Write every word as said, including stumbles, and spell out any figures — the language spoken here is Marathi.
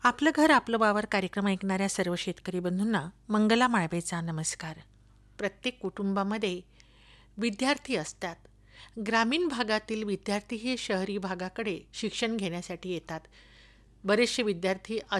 आपलं घर आपलं वावर कार्यक्रम ऐकणाऱ्या सर्व शेतकरी बंधूंना मंगला माळवेचा नमस्कार. प्रत्येक कुटुंबामध्ये विद्यार्थी असतात. ग्रामीण भागातील विद्यार्थी हे शहरी भागाकडे शिक्षण घेण्यासाठी येतात. बरेचसे विद्यार्थी